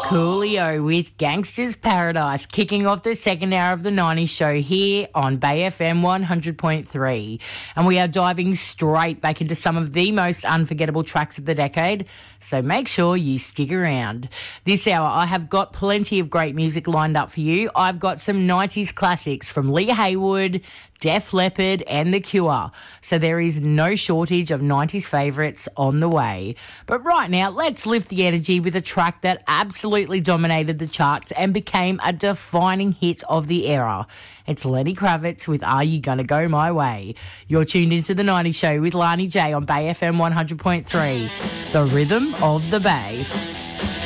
Coolio with Gangster's Paradise, kicking off the second hour of the 90s show here on Bay FM 100.3. And we are diving straight back into some of the most unforgettable tracks of the decade, so make sure you stick around. This hour, I have got plenty of great music lined up for you. I've got some 90s classics from Lee Haywood, Def Leppard and The Cure. So there is no shortage of 90s favourites on the way. But right now, let's lift the energy with a track that absolutely dominated the charts and became a defining hit of the era. It's Lenny Kravitz with Are You Gonna Go My Way? You're tuned into The 90s Show with Lani J on Bay FM 100.3, the rhythm of the Bay.